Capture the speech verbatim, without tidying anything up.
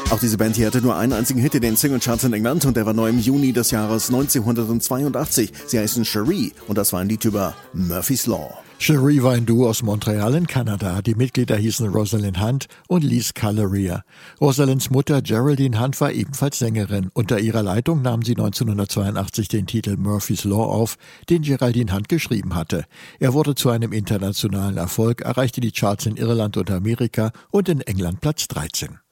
Auch diese Band hier hatte nur einen einzigen Hit in den Singlecharts in England und der war neu im Juni des Jahres neunzehnhundertzweiundachtzig. Sie heißen Cherie und das war ein Lied über Murphy's Law. Cherie war ein Duo aus Montreal in Kanada. Die Mitglieder hießen Rosalind Hunt und Lise Calleria. Rosalinds Mutter Geraldine Hunt war ebenfalls Sängerin. Unter ihrer Leitung nahm sie neunzehnhundertzweiundachtzig den Titel Murphy's Law auf, den Geraldine Hunt geschrieben hatte. Er wurde zu einem internationalen Erfolg, erreichte die Charts in Irland und Amerika und in England Platz dreizehn.